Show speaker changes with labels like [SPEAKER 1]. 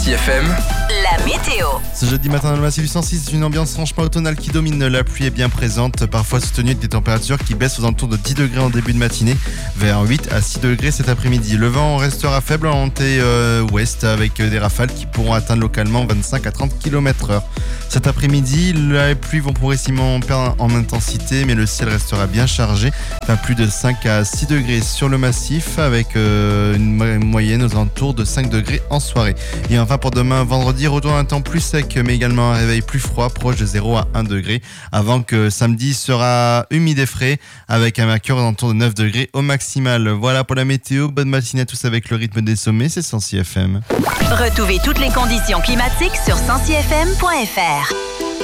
[SPEAKER 1] 106 FM,
[SPEAKER 2] la météo.
[SPEAKER 3] Ce jeudi matin dans le massif du 106, une ambiance franchement automnale qui domine. La pluie est bien présente, parfois soutenue avec des températures qui baissent aux alentours de 10 degrés en début de matinée, vers 8 à 6 degrés cet après-midi. Le vent restera faible en montée ouest avec des rafales qui pourront atteindre localement 25 à 30 km/h. Cet après-midi, les pluies vont progressivement perdre en intensité, mais le ciel restera bien chargé, à plus de 5 à 6 degrés sur le massif, avec une moyenne aux alentours de 5 degrés en soirée. Et enfin pour demain, vendredi, retour à un temps plus sec, mais également un réveil plus froid, proche de 0 à 1 degré, avant que samedi sera humide et frais, avec un mercure aux alentours de 9 degrés au maximal. Voilà pour la météo, bonne matinée à tous avec le rythme des sommets, c'est 106 FM.
[SPEAKER 2] Retrouvez toutes les conditions climatiques sur 106fm.fr.